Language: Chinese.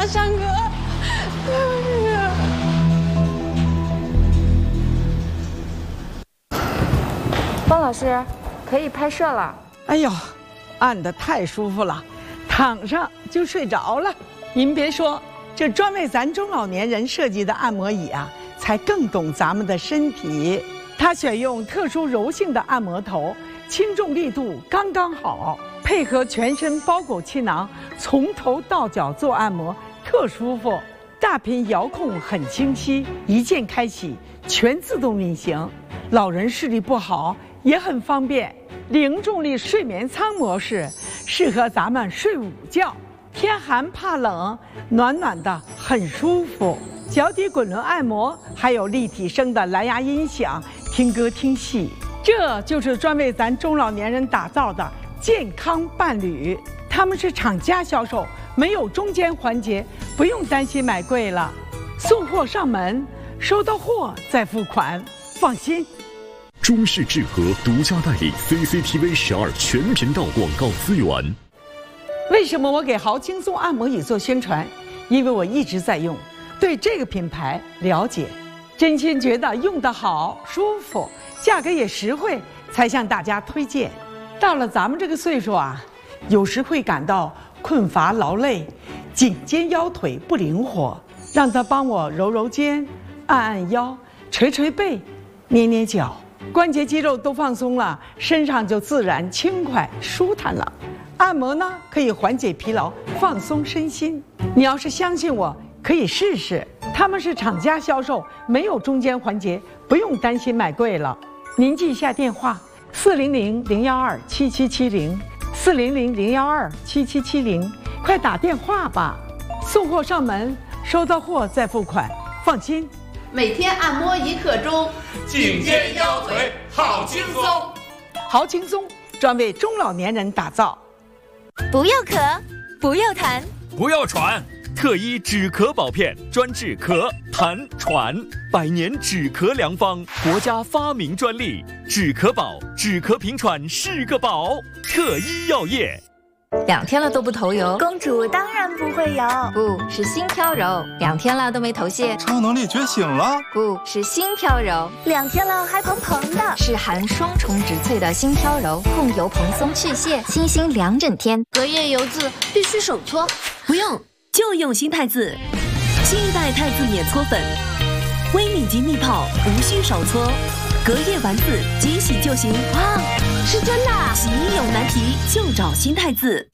了，山哥。 方老师，可以拍摄了。 哎呦，按得太舒服了，躺上就睡着了。您别说，这专为咱中老年人设计的按摩椅啊，才更懂咱们的身体。它选用特殊柔性的按摩头，轻重力度刚刚好，配合全身包裹气囊，从头到脚做按摩，特舒服。大屏遥控很清晰，一键开启，全自动运行。老人视力不好也很方便。零重力睡眠舱模式适合咱们睡午觉，天寒怕冷，暖暖的很舒服。脚底滚轮按摩，还有立体声的蓝牙音响，听歌听戏。这就是专为咱中老年人打造的健康伴侣。他们是厂家销售，没有中间环节，不用担心买贵了。送货上门，收到货再付款，放心。 中视智和独家代理 CCTV 12全频道广告资源。 为什么我给豪轻松按摩椅做宣传？因为我一直在用，对这个品牌了解，真心觉得用得好、舒服，价格也实惠，才向大家推荐。到了咱们这个岁数啊，有时会感到困乏劳累，颈肩腰腿不灵活，让他帮我揉揉肩、按按腰、捶捶背、捏捏脚。关节肌肉都放松了，身上就自然轻快舒坦了。按摩呢，可以缓解疲劳，放松身心。你要是相信我，可以试试。他们是厂家销售，没有中间环节，不用担心买贵了。您记一下电话：400-012-7770，400-012-7770，快打电话吧。送货上门，收到货再付款，放心。 每天按摩1刻钟， 颈肩腰腿好轻松。 好轻松，专为中老年人打造。 不要咳，不要痰， 不要喘， 特医止咳保片，专治咳、痰、喘，100年止咳良方，国家发明专利，止咳宝，止咳平喘是个宝。特医药业。 2天了都不头油， 公主当然不会有， 不是心飘柔。2天了都没头屑， 超能力觉醒了， 不是心飘柔。 2天了还蓬蓬的， 是含双重植萃的心飘柔，控油蓬松去屑，清新2整天。 隔夜油渍必须手搓， 不用就用新太子，新一代太子免搓粉，微米级蜜泡，无需手搓，隔夜丸子即洗就行。 哇，是真的！ 洗衣有难题就找新太子。